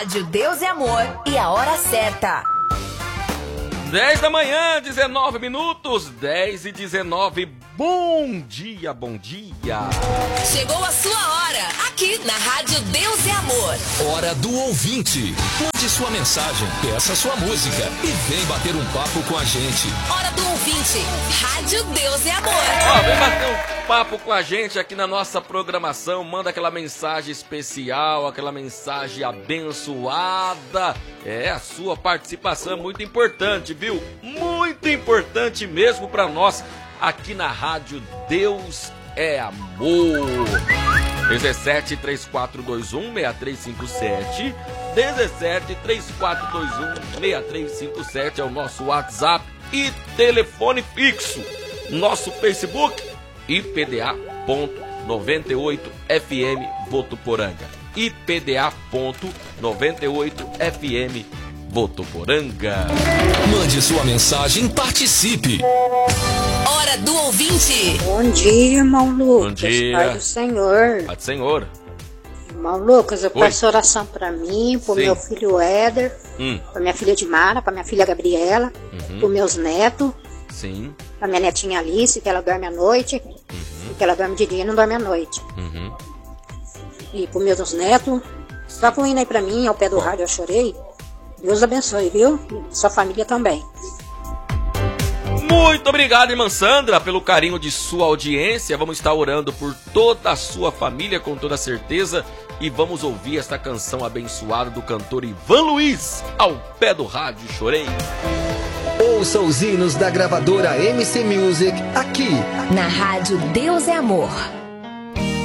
Rádio Deus é Amor e a hora certa. 10 da manhã, 19 minutos, 10h19. Bom dia, bom dia. Chegou a sua hora, aqui na Rádio Deus é Amor. Hora do ouvinte. Mande sua mensagem, peça sua música e vem bater um papo com a gente. Hora do ouvinte, Rádio Deus é Amor. Vem bater um papo com a gente aqui na nossa programação. Manda aquela mensagem especial, aquela mensagem abençoada. A sua participação é muito importante, viu? Muito importante mesmo para nós aqui na Rádio Deus é Amor. 17 3421 6357. 17 3421 6357 é o nosso WhatsApp e telefone fixo. Nosso Facebook IPDA.98FM Votuporanga. IPDA.98FM Votuporanga. Mande sua mensagem, participe. Hora do ouvinte. Bom dia, irmão Lucas. Bom dia. Pai do Senhor. Pai do Senhor. Irmão Lucas, eu peço oração pra mim, pro Sim. meu filho Éder, pra minha filha Dimara, pra minha filha Gabriela, pros meus netos, Sim. pra minha netinha Alice, que ela dorme à noite, porque ela dorme de dia e não dorme à noite. E pros meus netos, só pro hino aí pra mim, ao pé do rádio eu chorei. Deus abençoe, viu? E sua família também. Muito obrigado, irmã Sandra, pelo carinho de sua audiência. Vamos estar orando por toda a sua família, com toda certeza. E vamos ouvir esta canção abençoada do cantor Ivan Luiz, Ao Pé do Rádio Chorei. Ouça os hinos da gravadora MC Music aqui Na Rádio Deus é Amor.